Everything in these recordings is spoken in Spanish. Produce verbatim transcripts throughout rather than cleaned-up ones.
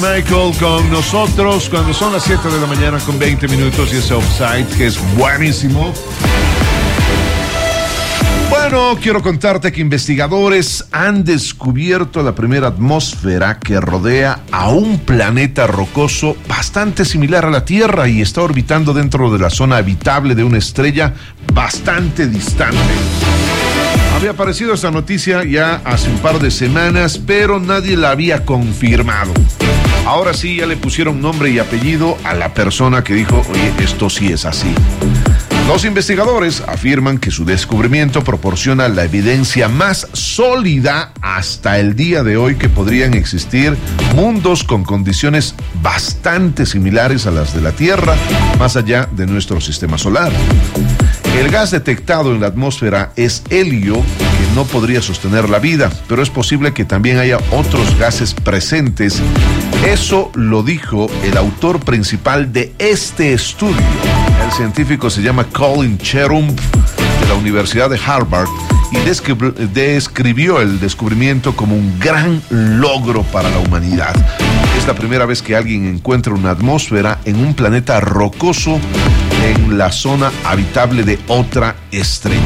Michael con nosotros cuando son las siete de la mañana con veinte minutos y ese Offside que es buenísimo. Bueno, quiero contarte que investigadores han descubierto la primera atmósfera que rodea a un planeta rocoso bastante similar a la Tierra y está orbitando dentro de la zona habitable de una estrella bastante distante. Había aparecido esta noticia ya hace un par de semanas, pero nadie la había confirmado. Ahora sí, ya le pusieron nombre y apellido a la persona que dijo, oye, esto sí es así. Los investigadores afirman que su descubrimiento proporciona la evidencia más sólida hasta el día de hoy que podrían existir mundos con condiciones bastante similares a las de la Tierra, más allá de nuestro sistema solar. El gas detectado en la atmósfera es helio, que no podría sostener la vida, pero es posible que también haya otros gases presentes. Eso lo dijo el autor principal de este estudio. El científico se llama Colin Cherump, de la Universidad de Harvard, y descri- describió el descubrimiento como un gran logro para la humanidad. Es la primera vez que alguien encuentra una atmósfera en un planeta rocoso en la zona habitable de otra estrella.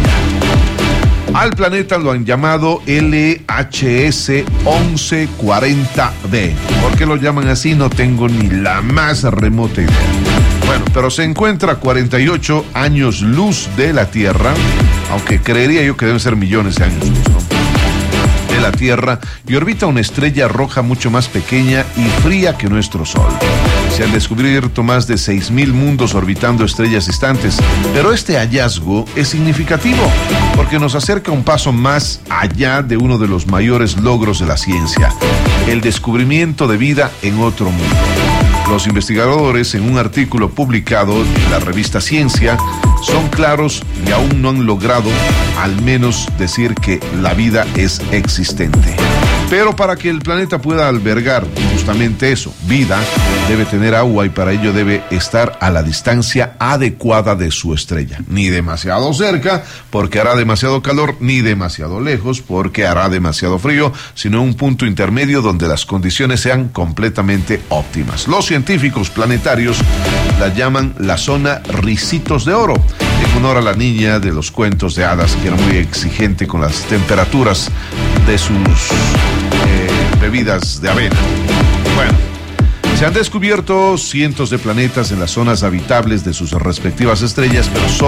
Al planeta lo han llamado L H S once cuarenta b. ¿Por qué lo llaman así? No tengo ni la más remota idea. Bueno, pero se encuentra a cuarenta y ocho años luz de la Tierra, aunque creería yo que deben ser millones de años luz, ¿no? De la Tierra, y orbita una estrella roja mucho más pequeña y fría que nuestro Sol. Se han descubierto más de seis mil mundos orbitando estrellas distantes, pero este hallazgo es significativo porque nos acerca un paso más allá de uno de los mayores logros de la ciencia, el descubrimiento de vida en otro mundo. Los investigadores, en un artículo publicado en la revista Ciencia, son claros y aún no han logrado al menos decir que la vida es existente. Pero para que el planeta pueda albergar justamente eso, vida, debe tener agua y para ello debe estar a la distancia adecuada de su estrella. Ni demasiado cerca, porque hará demasiado calor, ni demasiado lejos, porque hará demasiado frío, sino un punto intermedio donde las condiciones sean completamente óptimas. Los científicos planetarios la llaman la zona Ricitos de Oro, en honor a la niña de los cuentos de hadas que era muy exigente con las temperaturas de sus eh, bebidas de avena. Bueno, se han descubierto cientos de planetas en las zonas habitables de sus respectivas estrellas, pero solo